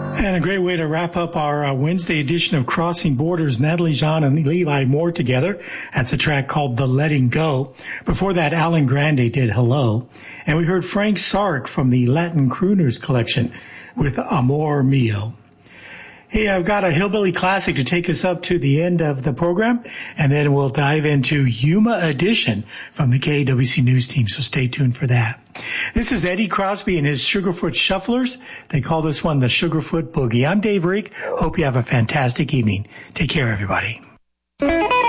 And a great way to wrap up our Wednesday edition of Crossing Borders, Natalie Jean and Levi Moore together. That's a track called The Letting Go. Before that, Alan Grande did Hello. And we heard Frank Sark from the Latin Crooners collection with Amor Mio. Hey, I've got a hillbilly classic to take us up to the end of the program, and then we'll dive into Yuma Edition from the KWC News team, so stay tuned for that. This is Eddie Crosby and his Sugarfoot Shufflers. They call this one the Sugarfoot Boogie. I'm Dave Reek. Hope you have a fantastic evening. Take care, everybody.